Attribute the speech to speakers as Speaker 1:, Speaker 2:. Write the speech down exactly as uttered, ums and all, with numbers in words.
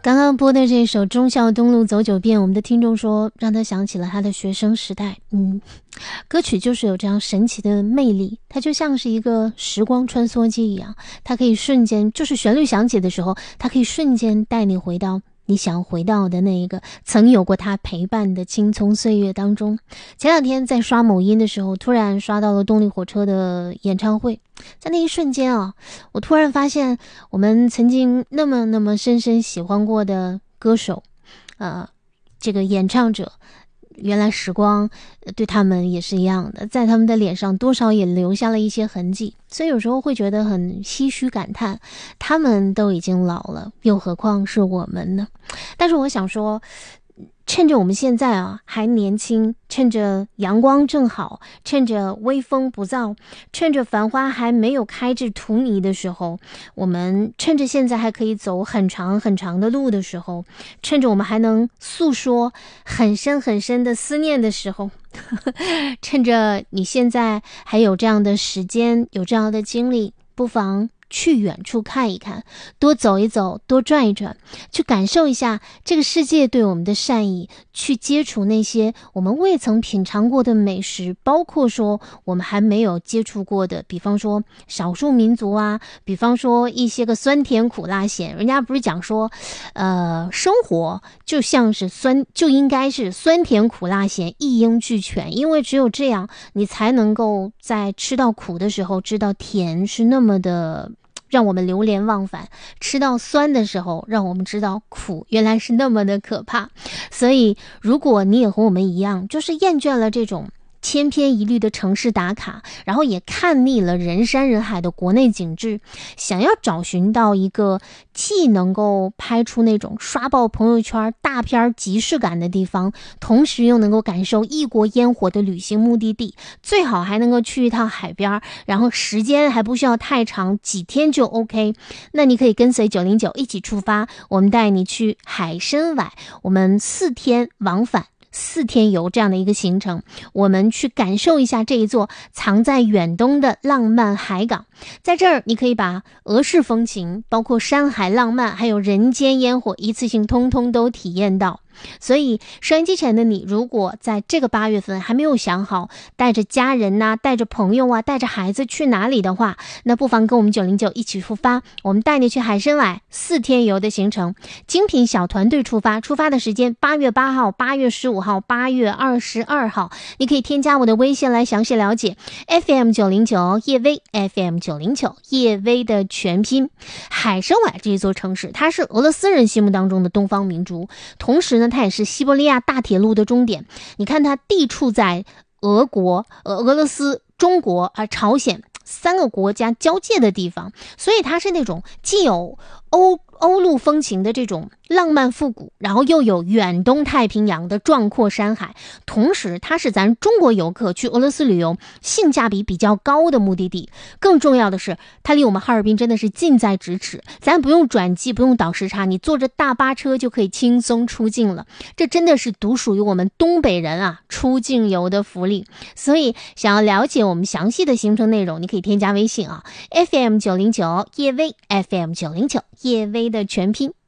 Speaker 1: 刚刚播的这首《忠孝东路走九遍》，我们的听众说让他想起了他的学生时代。嗯，歌曲就是有这样神奇的魅力，它就像是一个时光穿梭机一样，它可以瞬间，就是旋律响起的时候，它可以瞬间带你回到你想回到的那一个曾有过他陪伴的青葱岁月当中。前两天在刷某音的时候，突然刷到了动力火车的演唱会，在那一瞬间啊，我突然发现我们曾经那么那么深深喜欢过的歌手，呃，这个演唱者，原来时光对他们也是一样的，在他们的脸上多少也留下了一些痕迹，所以有时候会觉得很唏嘘感叹，他们都已经老了，又何况是我们呢？但是我想说，趁着我们现在啊还年轻，趁着阳光正好，趁着微风不燥，趁着繁花还没有开至荼蘼的时候，我们趁着现在还可以走很长很长的路的时候，趁着我们还能诉说很深很深的思念的时候，趁着你现在还有这样的时间，有这样的精力，不妨去远处看一看，多走一走，多转一转，去感受一下这个世界对我们的善意，去接触那些我们未曾品尝过的美食，包括说我们还没有接触过的，比方说少数民族啊，比方说一些个酸甜苦辣咸。人家不是讲说呃，生活就像是酸，就应该是酸甜苦辣咸一应俱全，因为只有这样你才能够在吃到苦的时候知道甜是那么的让我们流连忘返，吃到酸的时候让我们知道苦原来是那么的可怕。所以如果你也和我们一样，就是厌倦了这种千篇一律的城市打卡，然后也看腻了人山人海的国内景致，想要找寻到一个既能够拍出那种刷爆朋友圈大片即视感的地方，同时又能够感受异国烟火的旅行目的地，最好还能够去一趟海边，然后时间还不需要太长，几天就 OK。 那你可以跟随九零九一起出发，我们带你去海参崴，我们四天往返四天游这样的一个行程，我们去感受一下这一座藏在远东的浪漫海港。在这儿你可以把俄式风情，包括山海浪漫，还有人间烟火，一次性通通都体验到。所以收音机前的你，如果在这个八月份还没有想好带着家人啊，带着朋友啊，带着孩子去哪里的话，那不妨跟我们九零九一起出发，我们带你去海参崴四天游的行程，精品小团队出发，出发的时间八月八号、八月十五号、八月二十二号，你可以添加我的微信来详细了解。 F M 九零九 叶薇， F M 九零九 叶薇的全拼。海参崴这座城市，它是俄罗斯人心目当中的东方明珠，同时呢它也是西伯利亚大铁路的终点。你看它地处在俄国、呃俄罗斯、中国啊、朝鲜三个国家交界的地方，所以它是那种既有欧欧陆风情的这种浪漫复古，然后又有远东太平洋的壮阔山海，同时它是咱中国游客去俄罗斯旅游性价比比较高的目的地。更重要的是它离我们哈尔滨真的是近在咫尺，咱不用转机，不用倒时差，你坐着大巴车就可以轻松出境了，这真的是独属于我们东北人啊出境游的福利。所以想要了解我们详细的行程内容，你可以添加微信啊 F M 九零九 叶薇， F M 九零九 叶薇的全拼。